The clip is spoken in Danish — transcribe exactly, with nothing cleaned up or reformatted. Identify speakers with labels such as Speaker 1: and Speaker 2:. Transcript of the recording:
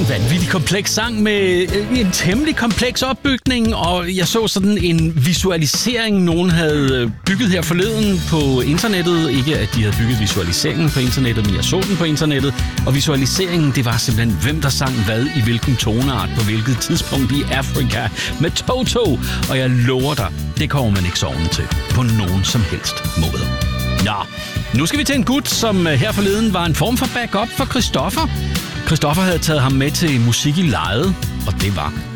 Speaker 1: vanvittig kompleks sang med en temmelig kompleks opbygning, og jeg så sådan en visualisering, nogen havde bygget her forleden på internettet. Ikke at de havde bygget visualiseringen på internettet, men jeg så den på internettet. Og visualiseringen, det var simpelthen, hvem der sang hvad i hvilken toneart på hvilket tidspunkt i Afrika med Toto. Og jeg lover dig, det kommer man ikke sovende til på nogen som helst måde. Nå, nu skal vi til en gut, som her forleden var en form for backup for Christoffer. Christoffer havde taget ham med til musik i lejet, og det var